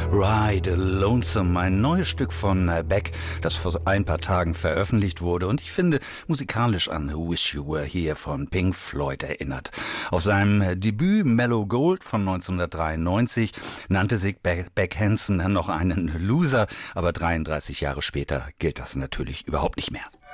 Ride Lonesome, ein neues Stück von Beck, das vor ein paar Tagen veröffentlicht wurde und ich finde musikalisch an Wish You Were Here von Pink Floyd erinnert. Auf seinem Debüt Mellow Gold von 1993 nannte sich Beck Hansen noch einen Loser, aber 33 Jahre später gilt das natürlich überhaupt nicht mehr.